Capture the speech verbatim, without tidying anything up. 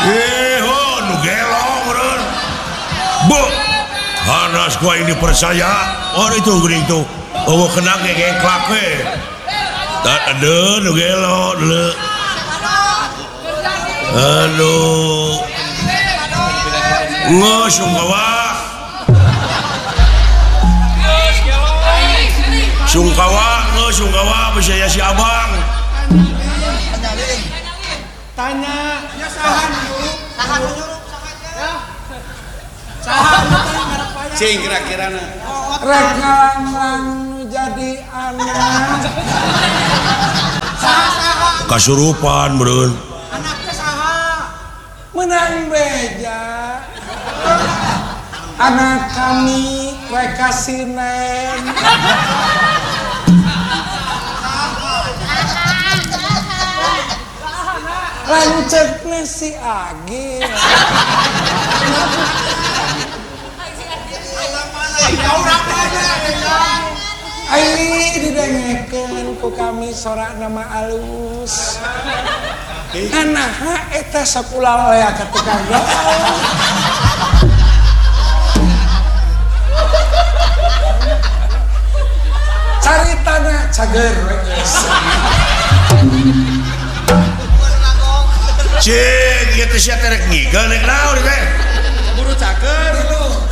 eh oh nu gelo meureun bu hanas gua ini percaya oh itu geuning tuh oh kena gegeklak we tak ada nu gelo deuleu aduh ngeus sungkawa sungkawa ngeus sungkawa bisa si abang tanya ya sahan dulu sahan nyuruh ya sahan cing kira-kira na rek ngalang nu jadi anak saha kasurupan beureun anaknya saha menang beja anak kami rek kasinen lancetnya si Agi Aini didengekeun ku kami sorak nama alus anaha eta sakulah lea ka tukang gaul caritana cager cek ieu teh sia teh rek ngigel rek naon teh buru cager lu